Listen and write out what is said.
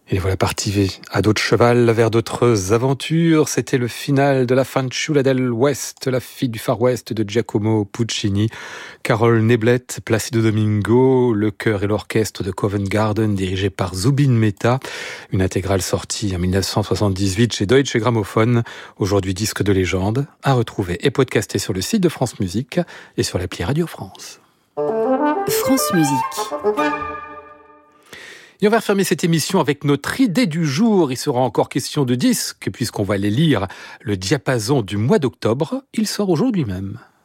Et les voilà partis à dos de cheval vers d'autres aventures. C'était le final de la Fanciulla del West, la fille du Far West de Giacomo Puccini. Carol Neblett, Placido Domingo, le chœur et l'orchestre de Covent Garden dirigé par Zubin Mehta. Une intégrale sortie en 1978 chez Deutsche Grammophon. Aujourd'hui disque de légende, à retrouver et podcasté sur le site de France Musique et sur l'appli Radio France. France Musique. Et on va refermer cette émission avec notre idée du jour. Il sera encore question de disques, puisqu'on va les lire. Le diapason du mois d'octobre, il sort aujourd'hui même.